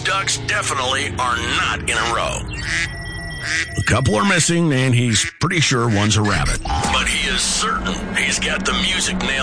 ducks definitely are not in a row. A couple are missing, and he's pretty sure one's a rabbit. But he is certain he's got the music nailed